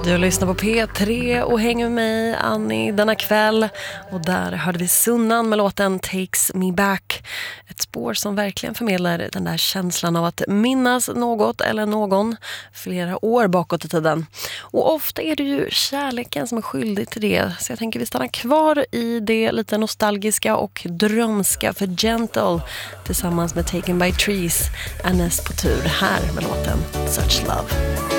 Du lyssnar på P3 och hänger med mig, Annie, denna kväll. Och där hörde vi Sunnan med låten Takes Me Back. Ett spår som verkligen förmedlar den där känslan av att minnas något eller någon flera år bakåt i tiden. Och ofta är det ju kärleken som är skyldig till det. Så jag tänker vi stannar kvar i det lite nostalgiska och drömska för Gentle tillsammans med Taken by Trees. Ernest på tur här med låten Such Love.